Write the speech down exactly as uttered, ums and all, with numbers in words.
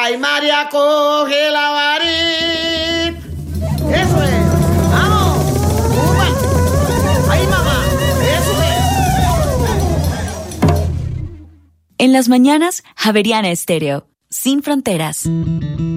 Ay, María, coge la varita. Eso es. Vamos. Uva. Ay, mamá. Eso es. En las mañanas, Javeriana Estéreo. Sin fronteras.